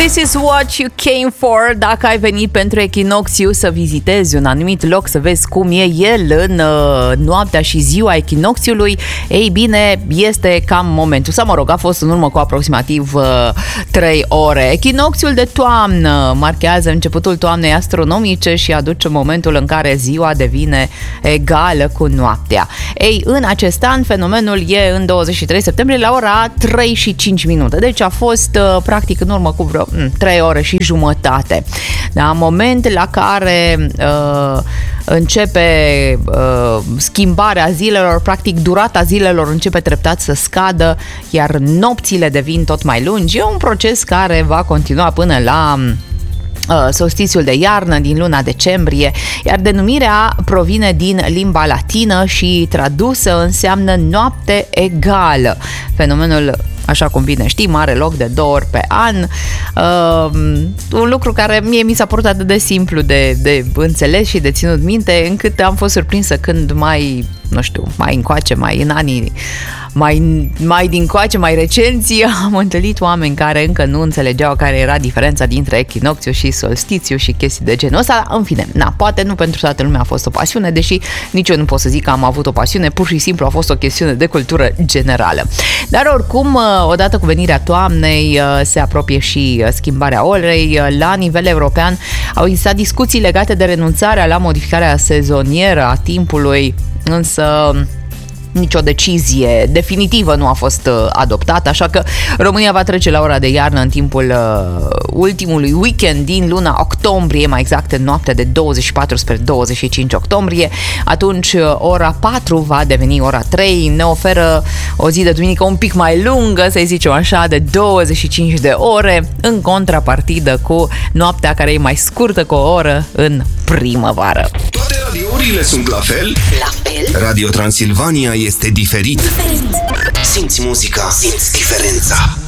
This is what you came for. Dacă ai venit pentru echinocțiu să vizitezi un anumit loc, să vezi cum e el în noaptea și ziua echinocțiului, ei bine, este cam momentul. Sau mă rog, a fost în urmă cu aproximativ 3 ore. Echinocțiul de toamnă marchează începutul toamnei astronomice și aduce momentul în care ziua devine egală cu noaptea. Ei, în acest an, fenomenul e în 23 septembrie la ora 3 și 5 minute. Deci a fost practic în urmă cu vreo 3 ore și jumătate. Da, moment la care începe schimbarea zilelor, practic durata zilelor începe treptat să scadă, iar nopțile devin tot mai lungi. E un proces care va continua până la solstițiul de iarnă din luna decembrie, iar denumirea provine din limba latină și tradusă înseamnă noapte egală. Fenomenul, așa cum bine știm, are loc de 2 ori pe an. Un lucru care mie mi s-a părut atât de simplu de înțeles și de ținut minte, încât am fost surprinsă când mai încoace, mai în anii mai dincoace, mai recenți, am întâlnit oameni care încă nu înțelegeau care era diferența dintre echinocțiu și solstițiu și chestii de genul ăsta. În fine, poate nu pentru toată lumea a fost o pasiune, deși nici eu nu pot să zic că am avut o pasiune, pur și simplu a fost o chestiune de cultură generală. Dar oricum, odată cu venirea toamnei, se apropie și schimbarea orei. La nivel european au existat discuții legate de renunțarea la modificarea sezonieră a timpului, însă nicio decizie definitivă nu a fost adoptată, așa că România va trece la ora de iarnă în timpul ultimului weekend din luna octombrie, mai exact în noaptea de 24 spre 25 octombrie. Atunci ora 4 va deveni ora 3, ne oferă o zi de duminică un pic mai lungă, să zicem așa, de 25 de ore, în contrapartidă cu noaptea care e mai scurtă cu o oră în primăvară. Toate radiourile sunt la fel? La fel? Radio Transilvania este diferit. Simți muzica, simți diferența.